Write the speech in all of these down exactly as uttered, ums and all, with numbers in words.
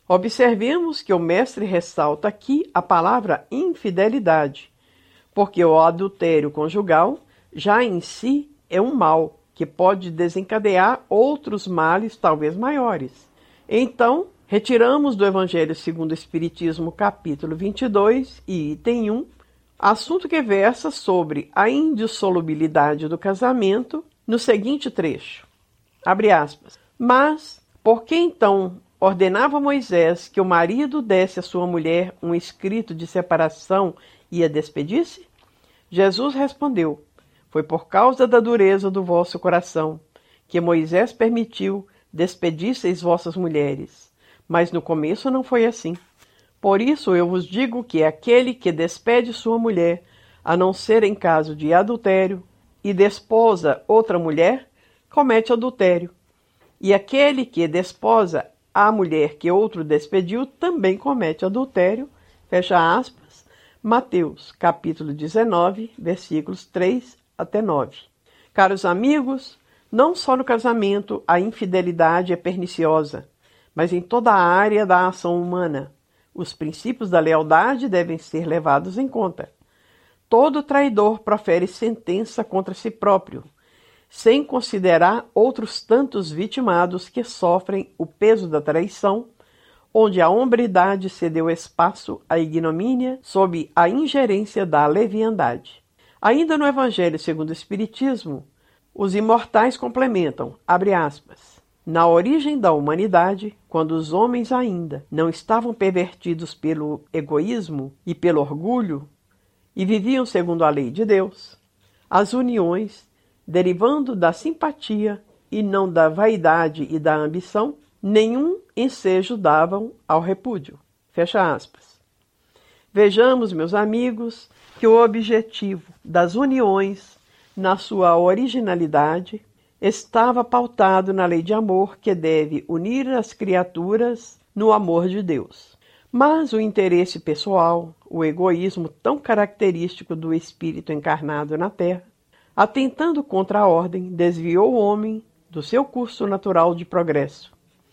Observemos que o mestre ressalta aqui a palavra infidelidade, porque o adultério conjugal já em si é um mal que pode desencadear outros males talvez maiores. Então, retiramos do Evangelho segundo o Espiritismo, capítulo vinte e dois e item um, assunto que versa sobre a indissolubilidade do casamento no seguinte trecho, abre aspas, mas por que então ordenava Moisés que o marido desse à sua mulher um escrito de separação e a despedisse? Jesus respondeu, foi por causa da dureza do vosso coração que Moisés permitiu despedisseis vossas mulheres, mas no começo não foi assim. Por isso eu vos digo que aquele que despede sua mulher, a não ser em caso de adultério, e desposa outra mulher, comete adultério. E aquele que desposa a mulher que outro despediu, também comete adultério, fecha aspas, Mateus, capítulo dezenove, versículos três até nove. Caros amigos, não só no casamento a infidelidade é perniciosa, mas em toda a área da ação humana. Os princípios da lealdade devem ser levados em conta. Todo traidor profere sentença contra si próprio, sem considerar outros tantos vitimados que sofrem o peso da traição, onde a hombridade cedeu espaço à ignomínia sob a ingerência da leviandade. Ainda no Evangelho segundo o Espiritismo, os imortais complementam, abre aspas, na origem da humanidade, quando os homens ainda não estavam pervertidos pelo egoísmo e pelo orgulho, e viviam segundo a lei de Deus, as uniões, derivando da simpatia e não da vaidade e da ambição, nenhum ensejo davam ao repúdio. Fecha aspas. Vejamos, meus amigos, que o objetivo das uniões, na sua originalidade, estava pautado na lei de amor que deve unir as criaturas no amor de Deus. Mas o interesse pessoal, o egoísmo tão característico do espírito encarnado na Terra, atentando contra a ordem, desviou o homem do seu curso natural de progresso.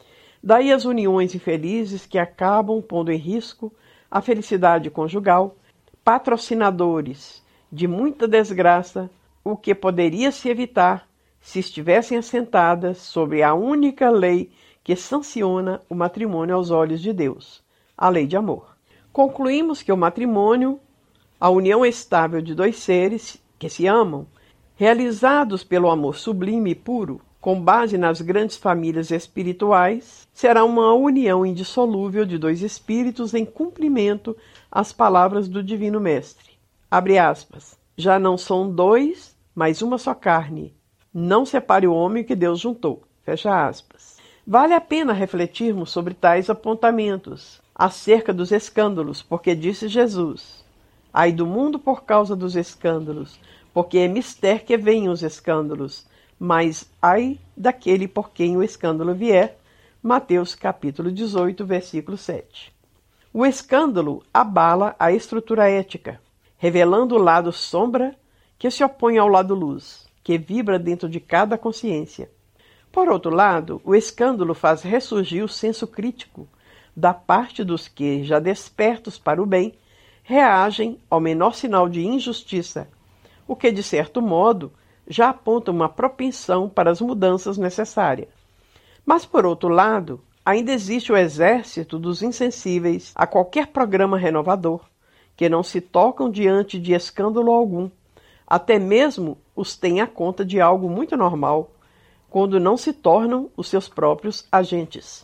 Daí as uniões infelizes que acabam pondo em risco a felicidade conjugal, patrocinadores de muita desgraça, o que poderia se evitar se estivessem assentadas sobre a única lei que sanciona o matrimônio aos olhos de Deus, a lei de amor. Concluímos que o matrimônio, a união estável de dois seres que se amam, realizados pelo amor sublime e puro, com base nas grandes famílias espirituais, será uma união indissolúvel de dois espíritos em cumprimento às palavras do Divino Mestre. Abre aspas. Já não são dois, mas uma só carne. Não separe o homem que Deus juntou. Fecha aspas. Vale a pena refletirmos sobre tais apontamentos acerca dos escândalos, porque disse Jesus, ai do mundo por causa dos escândalos, porque é mister que venham os escândalos, mas ai daquele por quem o escândalo vier. Mateus capítulo dezoito, versículo sete. O escândalo abala a estrutura ética, revelando o lado sombra que se opõe ao lado luz, que vibra dentro de cada consciência. Por outro lado, o escândalo faz ressurgir o senso crítico da parte dos que, já despertos para o bem, reagem ao menor sinal de injustiça, o que, de certo modo, já aponta uma propensão para as mudanças necessárias. Mas, por outro lado, ainda existe o exército dos insensíveis a qualquer programa renovador, que não se tocam diante de escândalo algum, até mesmo os têm à conta de algo muito normal, quando não se tornam os seus próprios agentes.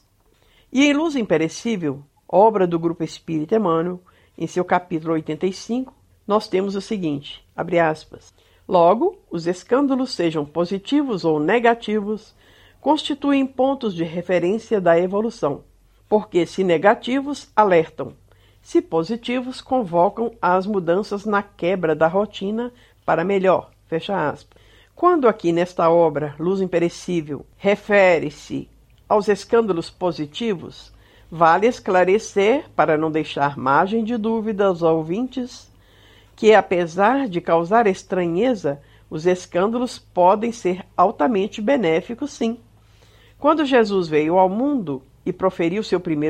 E em Luz Imperecível, obra do Grupo Espírita Emmanuel, em seu capítulo oitenta e cinco, nós temos o seguinte, abre aspas, logo, os escândalos, sejam positivos ou negativos, constituem pontos de referência da evolução, porque, se negativos, alertam, se positivos, convocam as mudanças na quebra da rotina para melhor, fecha aspas. Quando aqui nesta obra, Luz Imperecível, refere-se aos escândalos positivos, vale esclarecer, para não deixar margem de dúvida aos ouvintes, que, apesar de causar estranheza, os escândalos podem ser altamente benéficos, sim. Quando Jesus veio ao mundo e proferiu seu primeiro